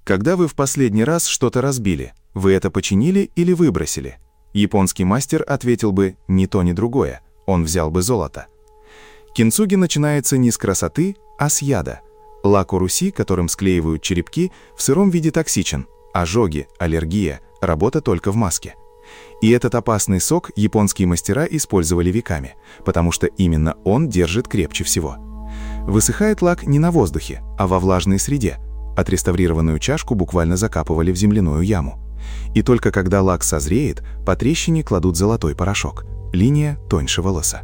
Когда вы в последний раз что-то разбили, вы это починили или выбросили? Японский мастер ответил бы ни то, ни другое. Он взял бы золото. Кинцуги начинается не с красоты, а с яда. Лак уруси, которым склеивают черепки, в сыром виде токсичен. Ожоги, аллергия, работа только в маске. И этот опасный сок японские мастера использовали веками, потому что именно он держит крепче всего. Высыхает лак не на воздухе, а во влажной среде. Отреставрированную чашку буквально закапывали в земляную яму. И только когда лак созреет, по трещине кладут золотой порошок. Линия тоньше волоса.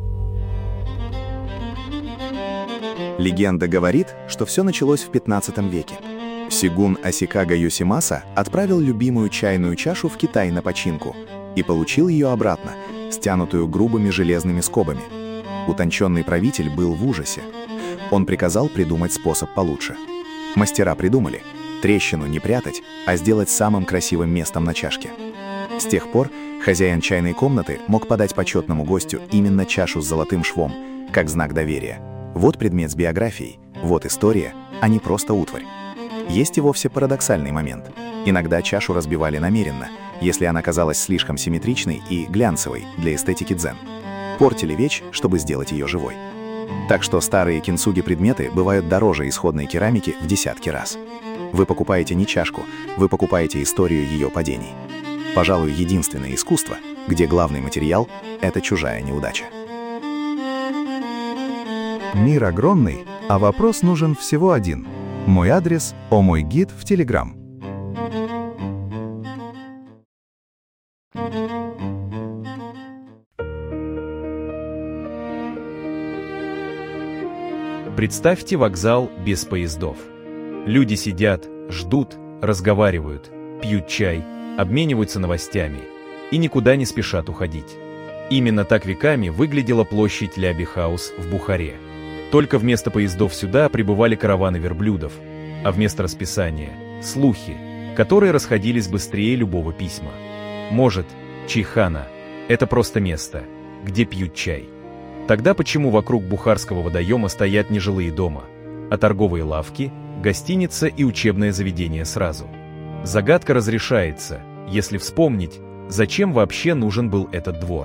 Легенда говорит, что все началось в 15 веке. Сигун Асикага Йосимаса отправил любимую чайную чашу в Китай на починку и получил ее обратно, стянутую грубыми железными скобами. Утонченный правитель был в ужасе. Он приказал придумать способ получше. Мастера придумали трещину не прятать, а сделать самым красивым местом на чашке. С тех пор хозяин чайной комнаты мог подать почетному гостю именно чашу с золотым швом, как знак доверия. Вот предмет с биографией, вот история, а не просто утварь. Есть и вовсе парадоксальный момент. Иногда чашу разбивали намеренно, если она казалась слишком симметричной и глянцевой для эстетики дзен. Портили вещь, чтобы сделать ее живой. Так что старые кинцуги-предметы бывают дороже исходной керамики в десятки раз. Вы покупаете не чашку, вы покупаете историю ее падений. Пожалуй, единственное искусство, где главный материал — это чужая неудача. Мир огромный, а вопрос нужен всего один. Мой адрес — мой гид в Telegram. Представьте вокзал без поездов. Люди сидят, ждут, разговаривают, пьют чай, обмениваются новостями и никуда не спешат уходить. Именно так веками выглядела площадь Ляби-хаус в Бухаре. Только вместо поездов сюда прибывали караваны верблюдов, а вместо расписания — слухи, которые расходились быстрее любого письма. Может, чайхана — это просто место, где пьют чай. Тогда почему вокруг Бухарского водоема стоят не жилые дома, а торговые лавки, гостиница и учебное заведение сразу? Загадка разрешается, если вспомнить, зачем вообще нужен был этот двор.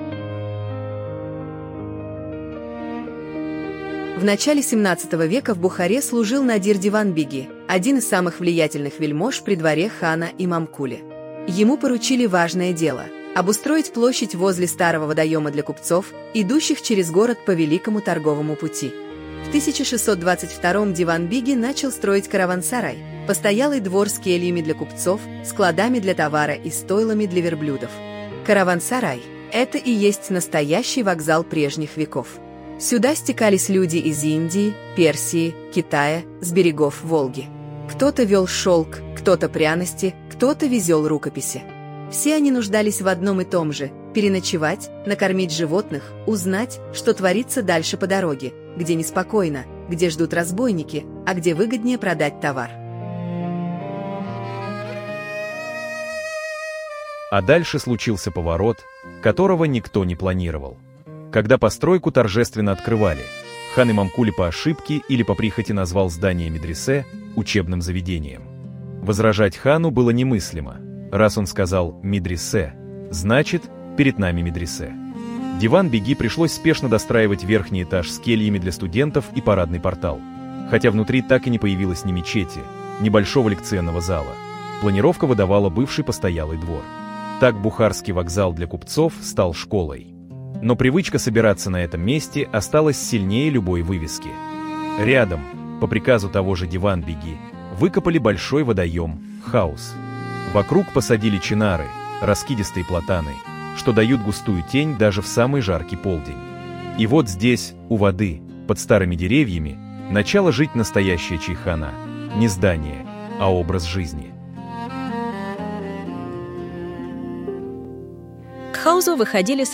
В начале 17 века в Бухаре служил Надир Диван-беги, один из самых влиятельных вельмож при дворе хана Имамкули. Ему поручили важное дело – обустроить площадь возле старого водоема для купцов, идущих через город по Великому торговому пути. В 1622-м Диван-беги начал строить караван-сарай – постоялый двор с кельями для купцов, складами для товара и стойлами для верблюдов. Караван-сарай – это и есть настоящий вокзал прежних веков. Сюда стекались люди из Индии, Персии, Китая, с берегов Волги. Кто-то вел шелк, кто-то пряности, кто-то везел рукописи. Все они нуждались в одном и том же – переночевать, накормить животных, узнать, что творится дальше по дороге, где неспокойно, где ждут разбойники, а где выгоднее продать товар. А дальше случился поворот, которого никто не планировал. Когда постройку торжественно открывали, хан Имамкули по ошибке или по прихоти назвал здание медресе учебным заведением. Возражать хану было немыслимо. Раз он сказал «медресе», значит, перед нами медресе. Диван-беги пришлось спешно достраивать верхний этаж с кельями для студентов и парадный портал. Хотя внутри так и не появилось ни мечети, ни большого лекционного зала. Планировка выдавала бывший постоялый двор. Так Бухарский вокзал для купцов стал школой. Но привычка собираться на этом месте осталась сильнее любой вывески. Рядом, по приказу того же Диван-беги, выкопали большой водоем Хаус. Вокруг посадили чинары, раскидистые платаны, что дают густую тень даже в самый жаркий полдень. И вот здесь, у воды, под старыми деревьями, начало жить настоящая чайхана. Не здание, а образ жизни. К хаузу выходили